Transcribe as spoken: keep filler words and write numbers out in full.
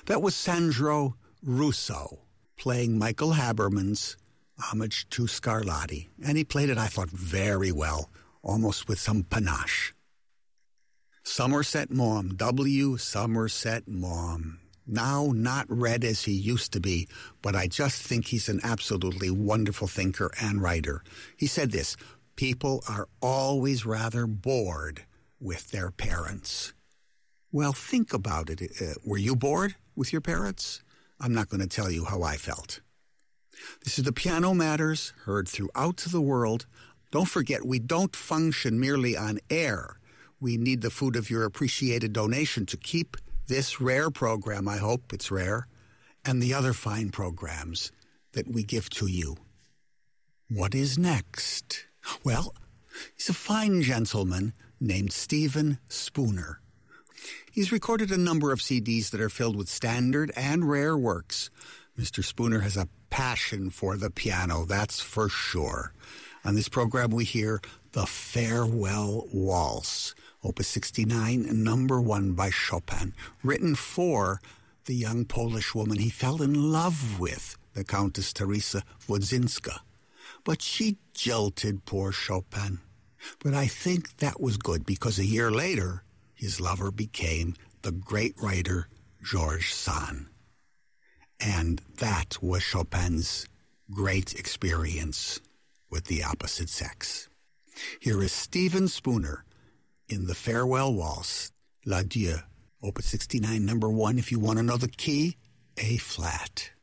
That was Sandro Russo playing Michael Haberman's Homage to Scarlatti. And he played it, I thought, very well, almost with some panache. Somerset Maugham, W. Somerset Maugham. Now not read as he used to be, but I just think he's an absolutely wonderful thinker and writer. He said this, people are always rather bored with their parents. Well, think about it. Uh, were you bored with your parents? I'm not going to tell you how I felt. This is the Piano Matters, heard throughout the world. Don't forget, we don't function merely on air. We need the food of your appreciated donation to keep this rare program, I hope it's rare, and the other fine programs that we give to you. What is next? Well, he's a fine gentleman named Stephen Spooner. He's recorded a number of C Ds that are filled with standard and rare works. Mister Spooner has a passion for the piano, that's for sure. On this program, we hear The Farewell Waltz, Opus sixty-nine, number one by Chopin, written for the young Polish woman he fell in love with, the Countess Teresa Wodzinska. But she jilted poor Chopin. But I think that was good, because a year later, his lover became the great writer Georges Sand. And that was Chopin's great experience with the opposite sex. Here is Stephen Spooner in The Farewell Waltz, L'Adieu, Opus sixty-nine, number one. If you want to know the key, A flat.